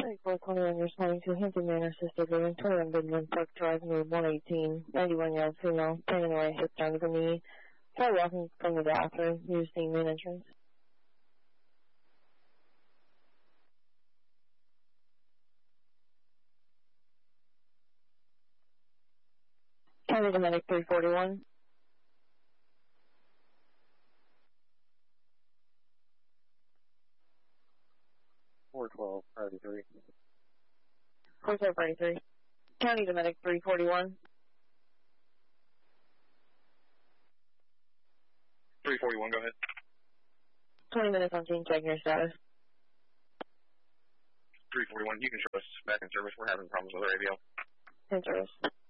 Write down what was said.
3421, you're responding to Hampton Manor Assisted Living, 21 Goodman Park Drive, Road 118, 91-year-old female, banging away, hip down to the knee, try walking from the bathroom, use the main entrance. County to medic 341. Priority 3. 412 priority 3. County to medic 341. 341, go ahead. 20 minutes on scene, checking your status. 341, you can show us back in service. We're having problems with our ABL. In service.